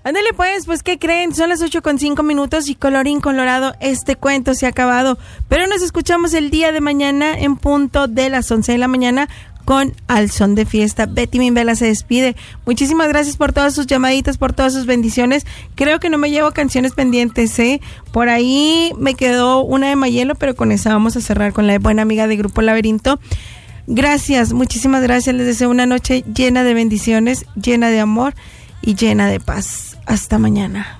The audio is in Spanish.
Ándale pues, ¿qué creen? Son las 8:05 y colorín colorado, este cuento se ha acabado. Pero nos escuchamos el día de mañana en punto de las 11 de la mañana con Al Son de Fiesta. Betty Mimbela se despide. Muchísimas gracias por todas sus llamaditas, por todas sus bendiciones. Creo que no me llevo canciones pendientes, ¿eh? Por ahí me quedó una de Mayelo, pero con esa vamos a cerrar con la de Buena Amiga de Grupo Laberinto. Gracias, muchísimas gracias. Les deseo una noche llena de bendiciones, llena de amor y llena de paz. Hasta mañana.